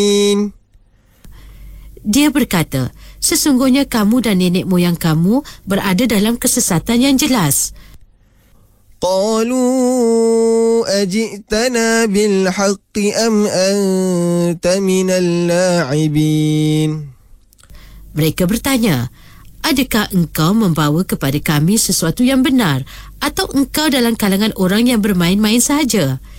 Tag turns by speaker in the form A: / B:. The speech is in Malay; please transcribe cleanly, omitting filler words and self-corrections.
A: Dia berkata, sesungguhnya kamu dan nenek moyang kamu berada dalam kesesatan yang jelas.
B: قالوا أجئتنا بالحق أم أنت من اللاعبين.
A: Mereka bertanya, adakah engkau membawa kepada kami sesuatu yang benar atau engkau dalam kalangan orang yang bermain-main sahaja?